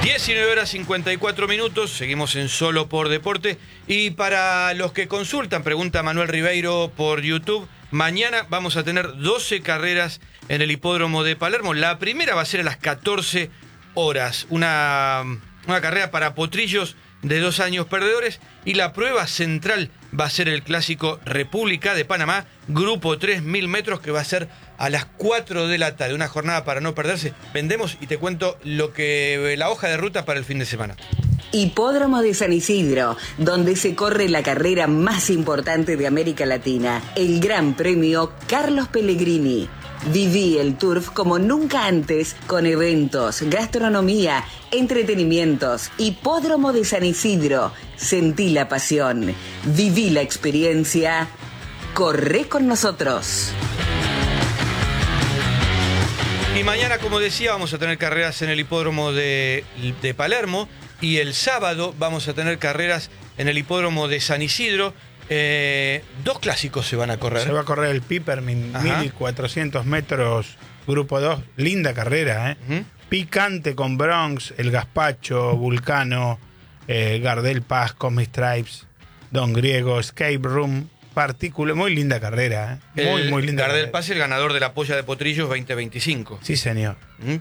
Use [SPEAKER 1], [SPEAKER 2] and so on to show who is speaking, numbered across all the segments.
[SPEAKER 1] 19:54, seguimos en Solo por Deporte. Y para los que consultan, pregunta Manuel Ribeiro por YouTube, mañana vamos a tener 12 carreras en el hipódromo de Palermo. La primera va a ser a las 14 horas, una carrera para potrillos de 2 años perdedores, y la prueba central va a ser el clásico República de Panamá, grupo 3, 1000 metros, que va a ser a las 4 de la tarde, una jornada para no perderse. Vendemos y te cuento la hoja de ruta para el fin de semana.
[SPEAKER 2] Hipódromo de San Isidro, donde se corre la carrera más importante de América Latina, el Gran Premio Carlos Pellegrini. Viví el Turf como nunca antes, con eventos, gastronomía, entretenimientos. Hipódromo de San Isidro. Sentí la pasión. Viví la experiencia. Corre con nosotros.
[SPEAKER 1] Y mañana, como decía, vamos a tener carreras en el hipódromo de Palermo. Y el sábado vamos a tener carreras en el hipódromo de San Isidro. 2 clásicos se van a correr.
[SPEAKER 3] Se va a correr el Pipermin, 1400 metros, grupo 2. Linda carrera, ¿eh? Picante con Bronx, el Gazpacho, Vulcano, Gardel Paz, Cosmic Stripes, Don Griego, Escape Room, Partícula. Muy linda carrera, ¿eh? Muy linda.
[SPEAKER 1] Gardel
[SPEAKER 3] carrera.
[SPEAKER 1] Paz, el ganador de la Polla de Potrillos 2025.
[SPEAKER 3] Sí, señor.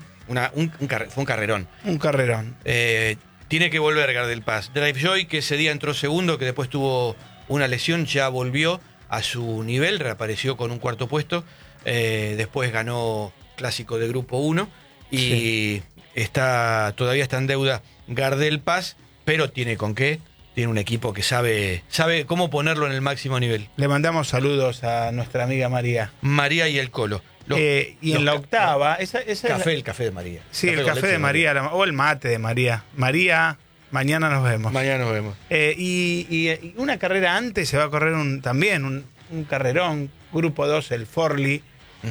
[SPEAKER 1] Fue un carrerón.
[SPEAKER 3] Un carrerón.
[SPEAKER 1] Tiene que volver Gardel Paz. Drivejoy, que ese día entró segundo, que después tuvo una lesión, ya volvió a su nivel, reapareció con un 4º puesto. Después ganó clásico de grupo 1 y todavía está en deuda Gardel Paz, pero tiene con qué. Tiene un equipo que sabe cómo ponerlo en el máximo nivel.
[SPEAKER 3] Le mandamos saludos a nuestra amiga María.
[SPEAKER 1] María y el Colo.
[SPEAKER 3] Y en la octava...
[SPEAKER 1] El café de María.
[SPEAKER 3] Sí, el café de María, o el mate de María. María, mañana nos vemos.
[SPEAKER 1] Mañana nos vemos.
[SPEAKER 3] Y una carrera antes se va a correr también un carrerón, grupo 2, el Forli,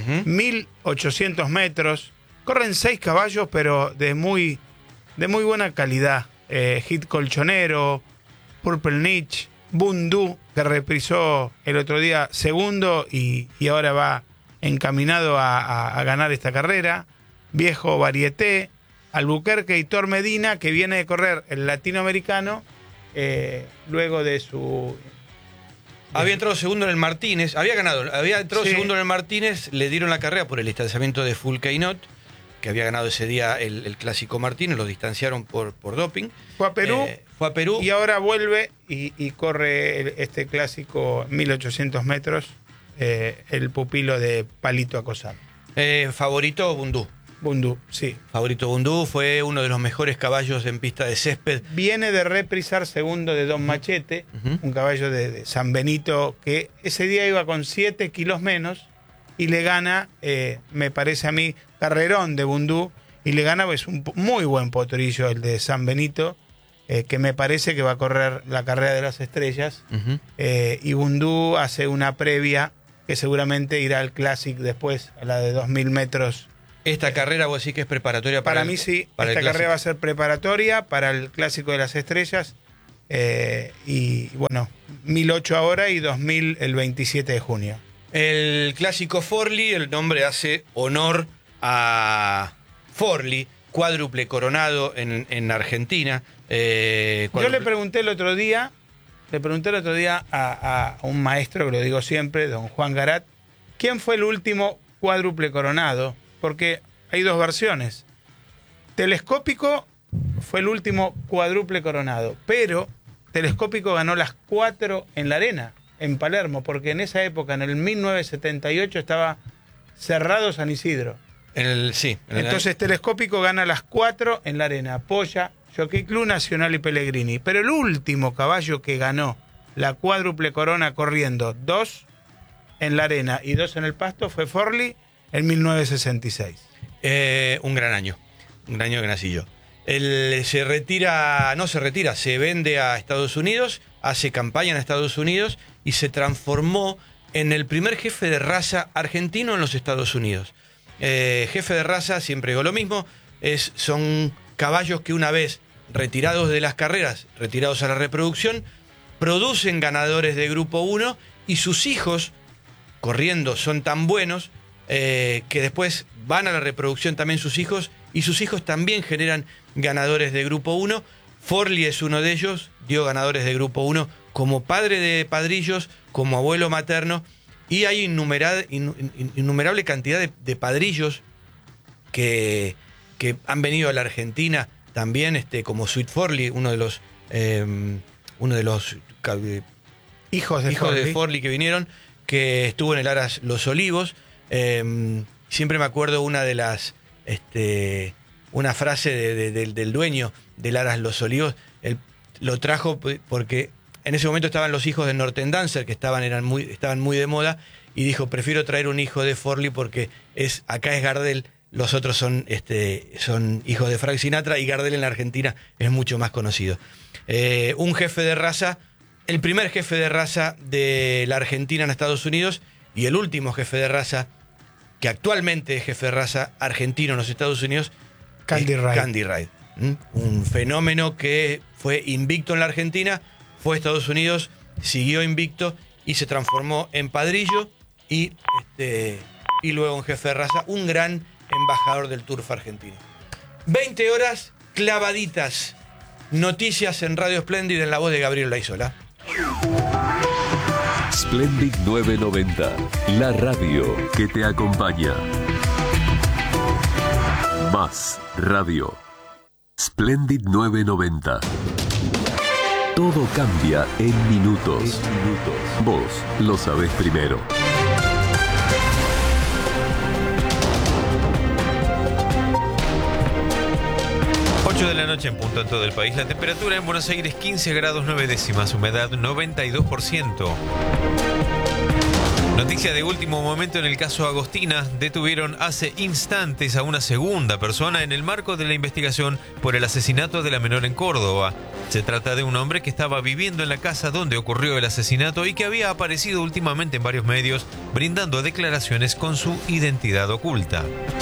[SPEAKER 3] 1800 metros. Corren 6 caballos, pero de muy buena calidad. Hit Colchonero, Purple Niche, Bundu, que reprisó el otro día segundo y ahora va encaminado a ganar esta carrera. Viejo Varieté, Albuquerque y Tor Medina, que viene de correr el latinoamericano luego de su...
[SPEAKER 1] Había entrado segundo en el Martínez, había entrado segundo en el Martínez, le dieron la carrera por el distanciamiento de Fulcainot, que había ganado ese día el clásico Martínez, lo distanciaron por doping.
[SPEAKER 3] Fue a Perú y ahora vuelve y corre este clásico 1800 metros, el pupilo de Palito Acosán.
[SPEAKER 1] Favorito Bundu.
[SPEAKER 3] Bundu, sí.
[SPEAKER 1] Favorito Bundu, fue uno de los mejores caballos en pista de césped.
[SPEAKER 3] Viene de reprisar segundo de Don Machete, un caballo de San Benito, que ese día iba con 7 kilos menos y le gana, me parece a mí, carrerón de Bundu, y le gana pues un muy buen potrillo, el de San Benito, que me parece que va a correr la carrera de las estrellas. Y Bundu hace una previa que seguramente irá al Classic después, a la de 2000 metros.
[SPEAKER 1] ¿Esta carrera vos decís que es preparatoria
[SPEAKER 3] para mí sí, esta carrera va a ser preparatoria para el Clásico de las Estrellas. Y bueno, 1008 ahora y 2000 el 27 de junio.
[SPEAKER 1] El clásico Forli, el nombre hace honor a Forli, cuádruple coronado en Argentina.
[SPEAKER 3] Yo le pregunté el otro día a un maestro, que lo digo siempre, don Juan Garat, ¿quién fue el último cuádruple coronado? Porque hay 2 versiones. Telescópico fue el último cuádruple coronado, pero Telescópico ganó las 4 en la arena, en Palermo, porque en esa época, en el 1978, estaba cerrado San Isidro. Entonces Telescópico gana las 4 en la arena, Polla, Jockey Club, Nacional y Pellegrini. Pero el último caballo que ganó la cuádruple corona corriendo 2 en la arena y 2 en el pasto fue Forli en 1966.
[SPEAKER 1] Un gran año que nací yo. Él se vende a Estados Unidos, hace campaña en Estados Unidos y se transformó en el primer jefe de raza argentino en los Estados Unidos. Jefe de raza, siempre digo lo mismo, son caballos que una vez retirados de las carreras, retirados a la reproducción, producen ganadores de Grupo 1 y sus hijos, corriendo, son tan buenos que después van a la reproducción también sus hijos y sus hijos también generan ganadores de Grupo 1. Forlì es uno de ellos, dio ganadores de Grupo 1 como padre de padrillos, como abuelo materno, y hay innumerable cantidad de padrillos que han venido a la Argentina también, como Sweet Forlì, uno de los hijos de Forlì que vinieron, que estuvo en el Aras Los Olivos. Siempre me acuerdo una frase del dueño del Aras Los Olivos. Él lo trajo porque en ese momento estaban los hijos de Norten Dancer, que estaban muy de moda, y dijo: prefiero traer un hijo de Forlì porque acá es Gardel, los otros son hijos de Frank Sinatra, y Gardel en la Argentina es mucho más conocido. Un jefe de raza, el primer jefe de raza de la Argentina en Estados Unidos, y el último jefe de raza que actualmente es jefe de raza argentino en los Estados Unidos, Candy Wright. Un fenómeno que fue invicto en la Argentina, fue a Estados Unidos, siguió invicto y se transformó en padrillo y luego en jefe de raza, un gran embajador del turf argentino. 20 horas clavaditas. Noticias en Radio Splendid en la voz de Gabriel Laizola.
[SPEAKER 4] Splendid 990, la radio que te acompaña. Más radio. Splendid 990. Todo cambia en minutos. Vos lo sabés primero.
[SPEAKER 5] 8 de la noche en punto en todo el país. La temperatura en Buenos Aires 15 grados 9 décimas, humedad 92%. Noticia de último momento en el caso Agostina. Detuvieron hace instantes a una segunda persona en el marco de la investigación por el asesinato de la menor en Córdoba. Se trata de un hombre que estaba viviendo en la casa donde ocurrió el asesinato y que había aparecido últimamente en varios medios brindando declaraciones con su identidad oculta.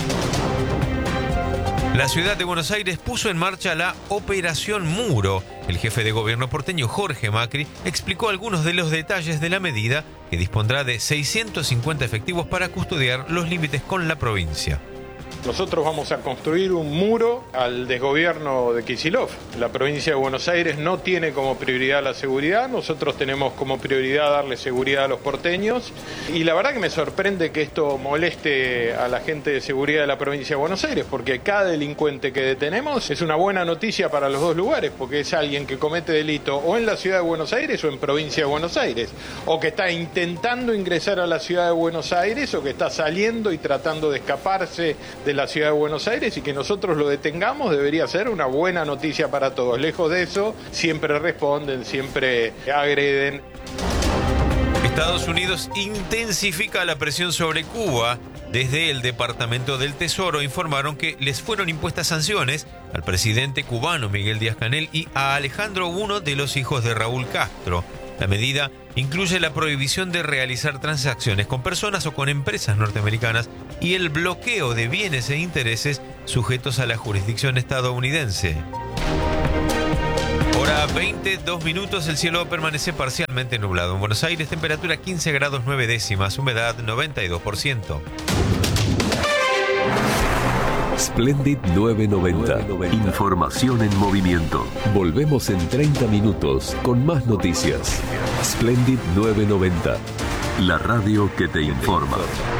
[SPEAKER 5] La ciudad de Buenos Aires puso en marcha la Operación Muro. El jefe de gobierno porteño, Jorge Macri, explicó algunos de los detalles de la medida, que dispondrá de 650 efectivos para custodiar los límites con la provincia.
[SPEAKER 6] Nosotros vamos a construir un muro al desgobierno de Kicillof. La provincia de Buenos Aires no tiene como prioridad la seguridad, nosotros tenemos como prioridad darle seguridad a los porteños. Y la verdad que me sorprende que esto moleste a la gente de seguridad de la provincia de Buenos Aires, porque cada delincuente que detenemos es una buena noticia para los dos lugares, porque es alguien que comete delito o en la ciudad de Buenos Aires o en provincia de Buenos Aires, o que está intentando ingresar a la ciudad de Buenos Aires o que está saliendo y tratando de escaparse de la ciudad de Buenos Aires, y que nosotros lo detengamos debería ser una buena noticia para todos. Lejos de eso, siempre responden, siempre agreden.
[SPEAKER 5] Estados Unidos intensifica la presión sobre Cuba. Desde el Departamento del Tesoro informaron que les fueron impuestas sanciones al presidente cubano Miguel Díaz-Canel y a Alejandro, uno de los hijos de Raúl Castro. La medida incluye la prohibición de realizar transacciones con personas o con empresas norteamericanas y el bloqueo de bienes e intereses sujetos a la jurisdicción estadounidense. Hora 22 minutos, el cielo permanece parcialmente nublado. En Buenos Aires, temperatura 15 grados 9 décimas, humedad 92%.
[SPEAKER 4] Splendid 990. Información en movimiento. Volvemos en 30 minutos con más noticias. Splendid 990. La radio que te informa.